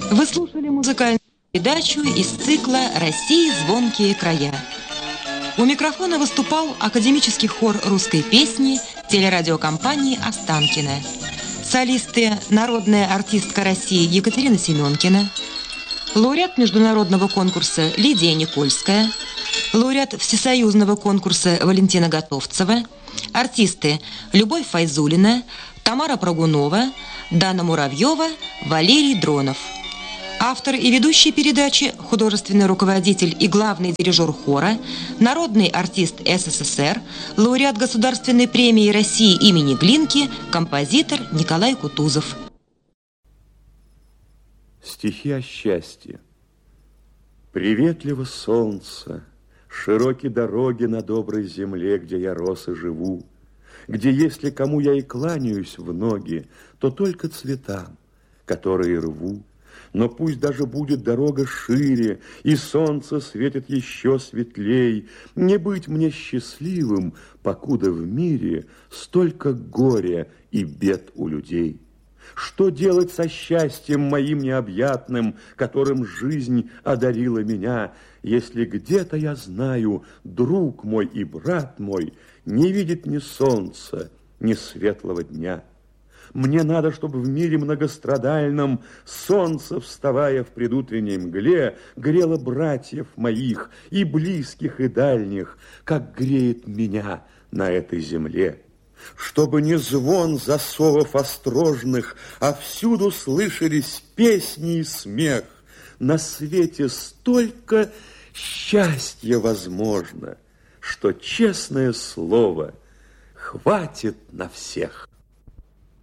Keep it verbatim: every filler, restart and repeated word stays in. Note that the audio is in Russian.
Вы слушали музыкальную передачу из цикла «России звонкие края». У микрофона выступал академический хор русской песни телерадиокомпании «Останкино». Солисты – народная артистка России Екатерина Семенкина, лауреат международного конкурса Лидия Никольская, лауреат всесоюзного конкурса Валентина Готовцева, артисты Любовь Файзулина, Тамара Прогунова, Дана Муравьева, Валерий Дронов. Автор и ведущий передачи, художественный руководитель и главный дирижер хора, народный артист СССР, лауреат Государственной премии России имени Глинки, композитор Николай Кутузов. Стихи о счастье. Приветливо солнце, широкие дороги на доброй земле, где я рос и живу, где, если кому я и кланяюсь в ноги, то только цветам, которые рву. Но пусть даже будет дорога шире, и солнце светит еще светлей, не быть мне счастливым, покуда в мире столько горя и бед у людей. Что делать со счастьем моим необъятным, которым жизнь одарила меня, если где-то, я знаю, друг мой и брат мой не видит ни солнца, ни светлого дня? Мне надо, чтобы в мире многострадальном солнце, вставая в предутренней мгле, грело братьев моих, и близких, и дальних, как греет меня на этой земле. Чтобы не звон засовов острожных, а всюду слышались песни и смех. На свете столько счастья возможно, что, честное слово, хватит на всех.